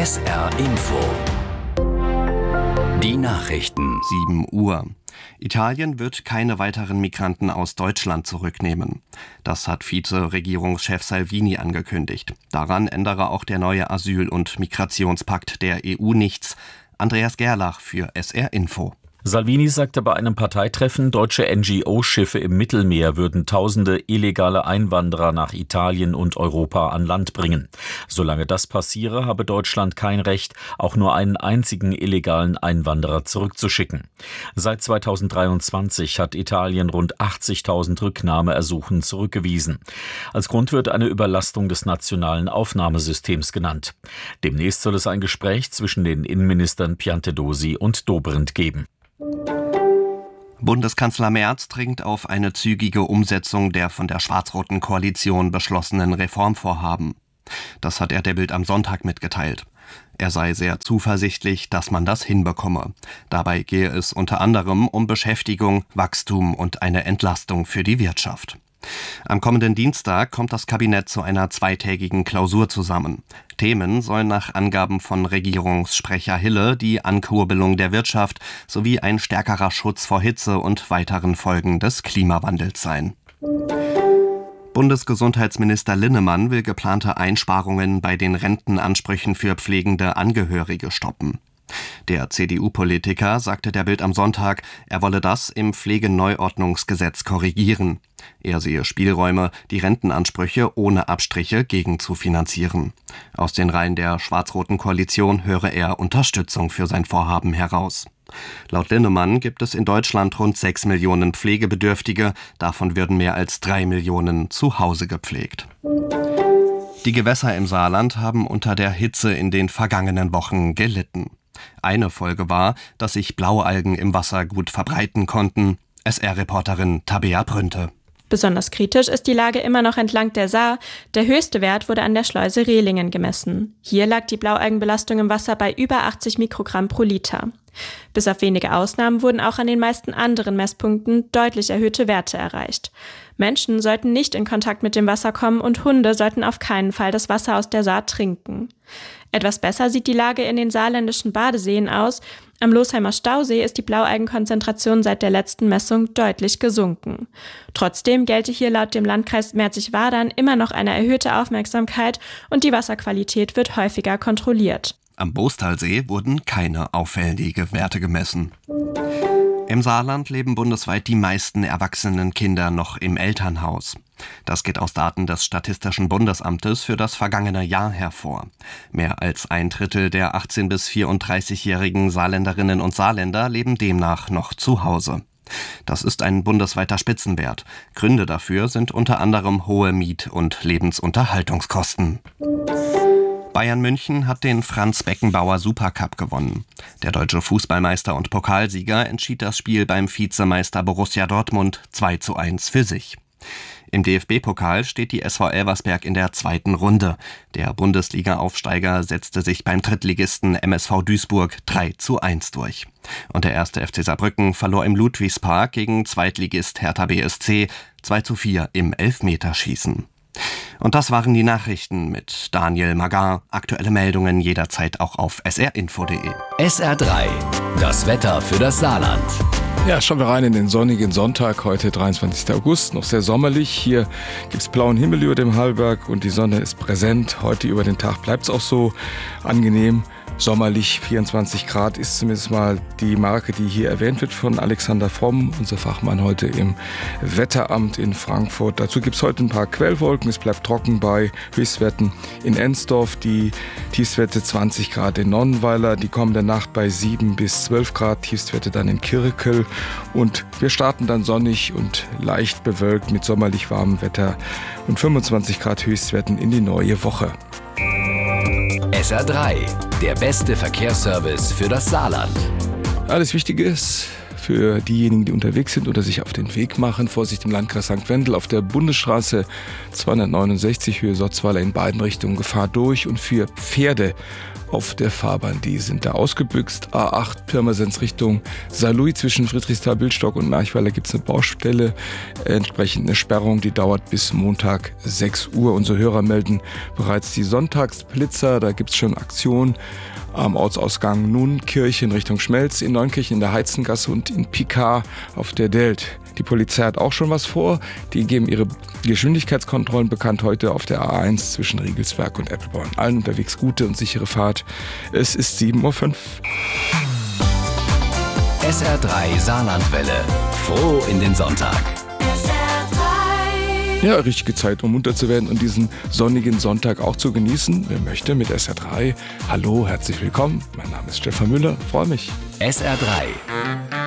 SR Info. Die Nachrichten. 7 Uhr. Italien wird keine weiteren Migranten aus Deutschland zurücknehmen. Das hat Vize-Regierungschef Salvini angekündigt. Daran ändere auch der neue Asyl- und Migrationspakt der EU nichts. Andreas Gerlach für SR Info. Salvini sagte bei einem Parteitreffen, deutsche NGO-Schiffe im Mittelmeer würden tausende illegale Einwanderer nach Italien und Europa an Land bringen. Solange das passiere, habe Deutschland kein Recht, auch nur einen einzigen illegalen Einwanderer zurückzuschicken. Seit 2023 hat Italien rund 80.000 Rücknahmeersuchen zurückgewiesen. Als Grund wird eine Überlastung des nationalen Aufnahmesystems genannt. Demnächst soll es ein Gespräch zwischen den Innenministern Piantedosi und Dobrindt geben. Bundeskanzler Merz dringt auf eine zügige Umsetzung der von der schwarz-roten Koalition beschlossenen Reformvorhaben. Das hat er der Bild am Sonntag mitgeteilt. Er sei sehr zuversichtlich, dass man das hinbekomme. Dabei gehe es unter anderem um Beschäftigung, Wachstum und eine Entlastung für die Wirtschaft. Am kommenden Dienstag kommt das Kabinett zu einer zweitägigen Klausur zusammen. Themen sollen nach Angaben von Regierungssprecher Hille die Ankurbelung der Wirtschaft sowie ein stärkerer Schutz vor Hitze und weiteren Folgen des Klimawandels sein. Bundesgesundheitsminister Linnemann will geplante Einsparungen bei den Rentenansprüchen für pflegende Angehörige stoppen. Der CDU-Politiker sagte der Bild am Sonntag, er wolle das im Pflegeneuordnungsgesetz korrigieren. Er sehe Spielräume, die Rentenansprüche ohne Abstriche gegenzufinanzieren. Aus den Reihen der schwarz-roten Koalition höre er Unterstützung für sein Vorhaben heraus. Laut Linnemann gibt es in Deutschland rund 6 Millionen Pflegebedürftige, davon würden mehr als 3 Millionen zu Hause gepflegt. Die Gewässer im Saarland haben unter der Hitze in den vergangenen Wochen gelitten. Eine Folge war, dass sich Blaualgen im Wasser gut verbreiten konnten. SR-Reporterin Tabea Brünte. Besonders kritisch ist die Lage immer noch entlang der Saar. Der höchste Wert wurde an der Schleuse Rehlingen gemessen. Hier lag die Blaualgenbelastung im Wasser bei über 80 Mikrogramm pro Liter. Bis auf wenige Ausnahmen wurden auch an den meisten anderen Messpunkten deutlich erhöhte Werte erreicht. Menschen sollten nicht in Kontakt mit dem Wasser kommen und Hunde sollten auf keinen Fall das Wasser aus der Saar trinken. Etwas besser sieht die Lage in den saarländischen Badeseen aus. Am Losheimer Stausee ist die Blaualgenkonzentration seit der letzten Messung deutlich gesunken. Trotzdem gelte hier laut dem Landkreis Merzig-Wadern immer noch eine erhöhte Aufmerksamkeit und die Wasserqualität wird häufiger kontrolliert. Am Bostalsee wurden keine auffälligen Werte gemessen. Im Saarland leben bundesweit die meisten erwachsenen Kinder noch im Elternhaus. Das geht aus Daten des Statistischen Bundesamtes für das vergangene Jahr hervor. Mehr als 1/3 der 18- bis 34-jährigen Saarländerinnen und Saarländer leben demnach noch zu Hause. Das ist ein bundesweiter Spitzenwert. Gründe dafür sind unter anderem hohe Miet- und Lebensunterhaltungskosten. Bayern München hat den Franz-Beckenbauer Supercup gewonnen. Der deutsche Fußballmeister und Pokalsieger entschied das Spiel beim Vizemeister Borussia Dortmund 2:1 für sich. Im DFB-Pokal steht die SV Elversberg in der zweiten Runde. Der Bundesliga-Aufsteiger setzte sich beim Drittligisten MSV Duisburg 3:1 durch. Und der 1. FC Saarbrücken verlor im Ludwigspark gegen Zweitligist Hertha BSC 2:4 im Elfmeterschießen. Und das waren die Nachrichten mit Daniel Magar. Aktuelle Meldungen jederzeit auch auf srinfo.de. SR3, das Wetter für das Saarland. Ja, schauen wir rein in den sonnigen Sonntag, heute 23. August, noch sehr sommerlich. Hier gibt's blauen Himmel über dem Hallberg und die Sonne ist präsent. Heute über den Tag bleibt's auch so angenehm. Sommerlich, 24 Grad ist zumindest mal die Marke, die hier erwähnt wird von Alexander Fromm, unser Fachmann heute im Wetteramt in Frankfurt. Dazu gibt es heute ein paar Quellwolken, es bleibt trocken bei Höchstwerten in Ensdorf, die Tiefstwerte 20 Grad in Nonnenweiler, die kommende Nacht bei 7 bis 12 Grad, Tiefstwerte dann in Kirkel und wir starten dann sonnig und leicht bewölkt mit sommerlich warmem Wetter und 25 Grad Höchstwerten in die neue Woche. SR3, der beste Verkehrsservice für das Saarland. Alles Wichtige für diejenigen, die unterwegs sind oder sich auf den Weg machen. Vorsicht im Landkreis St. Wendel auf der Bundesstraße 269 Höhe Sotzweiler in beiden Richtungen Gefahr durch und für Pferde auf der Fahrbahn. Die sind da ausgebüxt. A8 Pirmasens Richtung Saarlouis zwischen Friedrichsthal-Bildstock und Merchweiler gibt es eine Baustelle. Entsprechend eine Sperrung, die dauert bis Montag 6 Uhr. Unsere Hörer melden bereits die Sonntagsblitzer. Da gibt es schon Aktionen am Ortsausgang Nunkirchen Richtung Schmelz, in Neunkirchen in der Heizengasse und in Picard auf der Delt. Die Polizei hat auch schon was vor. Die geben ihre Geschwindigkeitskontrollen bekannt heute auf der A1 zwischen Riegelsberg und Eppelborn. Allen unterwegs gute und sichere Fahrt. Es ist 7:05 Uhr. SR3 Saarlandwelle. Froh in den Sonntag. Ja, richtige Zeit, um munter zu werden und diesen sonnigen Sonntag auch zu genießen. Wer möchte mit SR3. Hallo, herzlich willkommen. Mein Name ist Stefan Müller. Freue mich. SR3